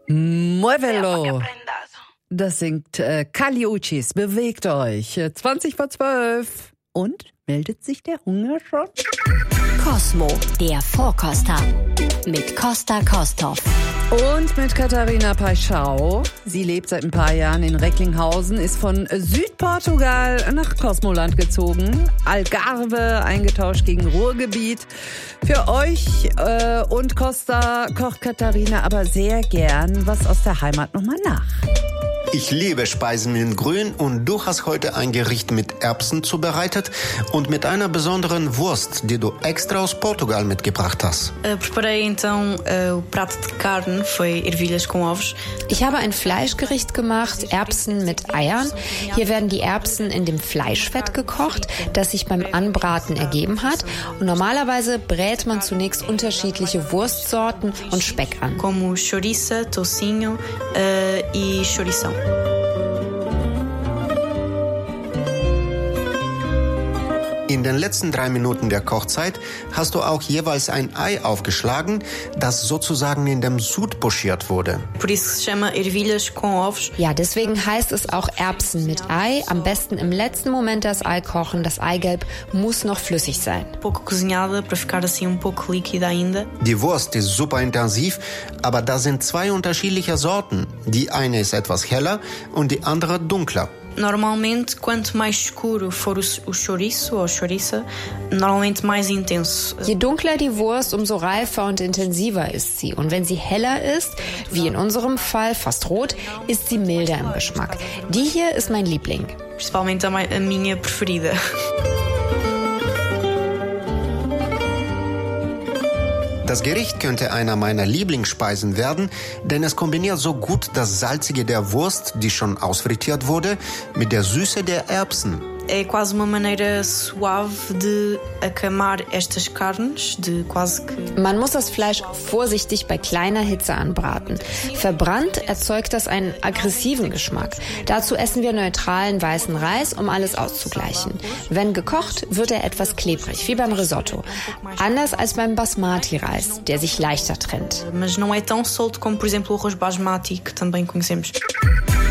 Muévelo. Das singt Kali Uchis. Bewegt euch. 20:12. Und meldet sich der Hunger schon? Cosmo, der Vorkoster. Mit Costa Kosthoff. Und mit Katharina Peischau. Sie lebt seit ein paar Jahren in Recklinghausen, ist von Südportugal nach Cosmoland gezogen. Algarve eingetauscht gegen Ruhrgebiet. Für euch und Costa kocht Katharina aber sehr gern was aus der Heimat nochmal nach. Ich liebe Speisen in Grün und du hast heute ein Gericht mit Erbsen zubereitet und mit einer besonderen Wurst, die du extra aus Portugal mitgebracht hast. Preparei então o prato de carne, foi ervilhas com ovos. Ich habe ein Fleischgericht gemacht, Erbsen mit Eiern. Hier werden die Erbsen in dem Fleischfett gekocht, das sich beim Anbraten ergeben hat. Und normalerweise brät man zunächst unterschiedliche Wurstsorten und Speck an. Como chouriça, toucinho e chourição. In den letzten 3 Minuten der Kochzeit hast du auch jeweils ein Ei aufgeschlagen, das sozusagen in dem Sud pochiert wurde. Por isso se chama ervilhas com ovos. Ja, deswegen heißt es auch Erbsen mit Ei. Am besten im letzten Moment das Ei kochen. Das Eigelb muss noch flüssig sein. Pouco cozinhada para ficar assim pouco líquida ainda. Die Wurst ist super intensiv, aber da sind 2 unterschiedliche Sorten. Die eine ist etwas heller und die andere dunkler. Normalmente, quanto mais escuro for o chouriço ou chouriça, normalmente mais intenso. Je dunkler die Wurst, umso reifer und intensiver ist sie. Und wenn sie heller ist, wie in unserem Fall fast rot, ist sie milder im Geschmack. Die hier ist mein Liebling. Principalmente a minha preferida. Das Gericht könnte einer meiner Lieblingsspeisen werden, denn es kombiniert so gut das Salzige der Wurst, die schon ausfrittiert wurde, mit der Süße der Erbsen. É quase uma maneira suave de acamar estas carnes, de quase que... Man muss das Fleisch vorsichtig bei kleiner Hitze anbraten. Verbrannt erzeugt das einen aggressiven Geschmack. Dazu essen wir neutralen weißen Reis, um alles auszugleichen. Wenn gekocht, wird er etwas klebrig, wie beim Risotto. Anders als beim Basmati-Reis, der sich leichter trennt. Mas não é tão solto como, por exemplo, o arroz basmati, que também conhecemos.